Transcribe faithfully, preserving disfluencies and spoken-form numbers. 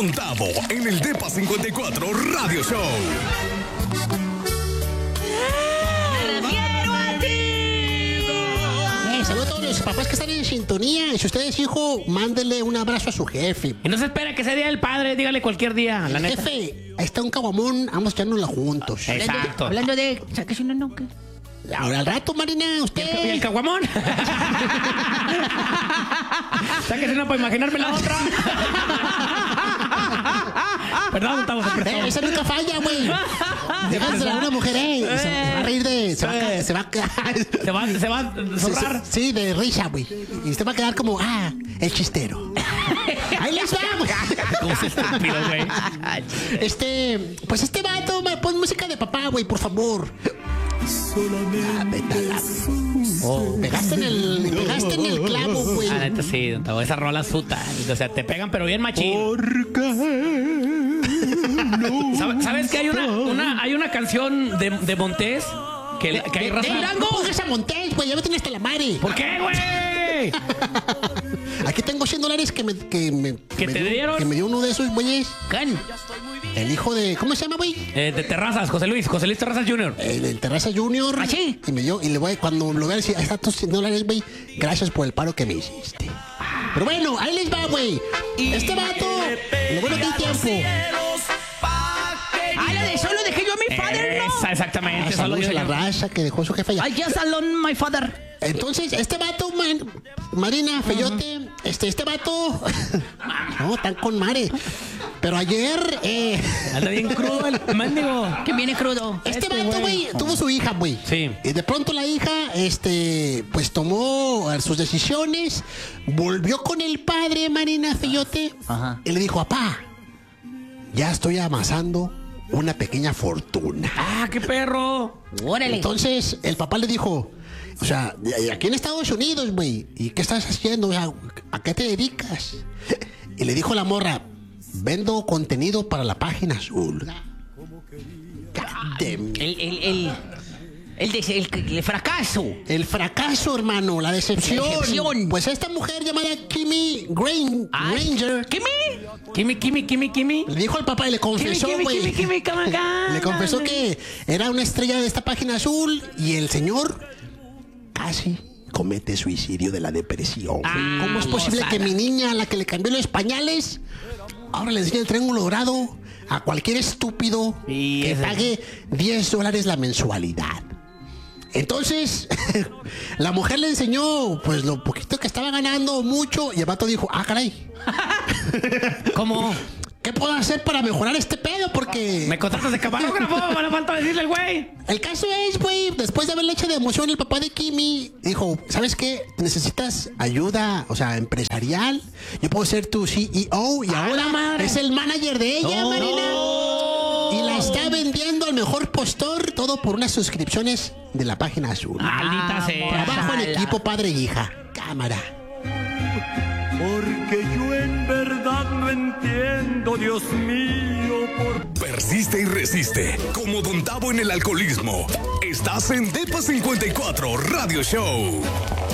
Don Tavo en el Depa cincuenta y cuatro Radio Show. Saludos a todos los papás que están en sintonía. Y si usted es hijo, mándele un abrazo a su jefe. Y no se espera que sea día del padre, dígale cualquier día, la neta. Jefe, ahí está un caguamón, vamos a echárnosla juntos. Exacto. Hablando de... ¿Sacas una no? ¿Qué? Ahora al rato, Marina, usted. ¿Y el caguamón? Sáquese una para imaginarme la otra. Perdón, estamos en Eh, esa nunca falla, güey. Déjasela a una mujer, eh. Se, se va a reír de. Se va a, ca- se va a quedar. Se va, se va a zurrar. Sí, sí, de risa, güey. Y usted va a quedar como, ah, el chistero. Ahí les vamos. ¿Cómo se estúpido, güey? Este, pues este vato, ma- pon música de papá, güey, por favor. Ah, vete a la- Oh, pegaste en el, pegaste en el clavo, güey. La neta sí, don Tavo, esa rola suta. O sea, te pegan, pero bien machín. ¿Sabes, ¿Sabes que hay una, una, hay una canción de, de Montés? Que, que hay De- raza. de- no pongas a Montés, güey, ya me tienes hasta la madre. ¿Por qué, güey? Aquí tengo cien dólares que me, que me, ¿Que me te dio, dieron? que me dio uno de esos güeyes. ¿Can? El hijo de, ¿cómo se llama, güey? Eh, de Terrazas, José Luis, José Luis Terrazas junior El, el Terraza Junior. ¿Ah, sí? Y me dio, y le voy, cuando lo vea decir, ahí están tus cien dólares, güey. Gracias por el paro que me hiciste. Pero bueno, ahí les va, güey. Este vato, lo bueno que hay tiempo. Ah, la de solo dejé yo a mi father, ¿no? Esa, exactamente. Ah, Solo saludos yo- a la raza que dejó su jefe allá. I just alone my father. Entonces, este vato, man, Marina, Feyote, este, este vato, no, tan con mare. Pero ayer, eh, Anda bien crudo el mendigo. Que viene crudo. este Este vato, güey, tuvo su hija, güey. Sí. Y de pronto la hija, este, pues tomó sus decisiones, volvió con el padre, Marina, Feyote, Ajá. y le dijo, papá, ya estoy amasando una pequeña fortuna. Ah, qué perro. Órale. Entonces, el papá le dijo, o sea, y aquí en Estados Unidos, güey, ¿y qué estás haciendo? O sea, ¿a qué te dedicas? Y le dijo la morra, vendo contenido para la página azul. God damn. El, el, el, el, des- el, el fracaso. El fracaso, hermano, la decepción. La decepción. Pues esta mujer llamada Kimmy Grain- Ay, Granger ¿Qué me? Kimi, Kimi, Kimi, Kimi. le dijo al papá y le confesó, Kimi, güey. Kimi, Kimi, come on. Le confesó que era una estrella de esta página azul y el señor casi comete suicidio de la depresión. Ah, ¿Cómo es posible Lozana. que mi niña, a la que le cambió los pañales, ahora le enseña el triángulo dorado a cualquier estúpido Y que ese- pague diez dólares la mensualidad? Entonces, la mujer le enseñó pues lo poquito que estaba ganando, mucho, y el vato dijo, ah, caray, ¿Cómo? ¿qué puedo hacer para mejorar este pedo? Porque ¿Me contratas de camarógrafo? Me falta decirle el güey. el caso es, güey, después de haberle hecho de emoción, el papá de Kimi dijo, ¿sabes qué? Necesitas ayuda, o sea, empresarial. Yo puedo ser tu C E O y ¡A ahora la madre! es el manager de ella, No. Marina. Y la está vendiendo al mejor postor, todo por unas suscripciones de la página azul. Maldita sea. Trabajo en Ala. equipo padre e hija. Cámara. Porque yo en verdad no entiendo, Dios mío, por Persiste y resiste. Como Don Tavo en el alcoholismo. Estás en Depa cincuenta y cuatro Radio Show.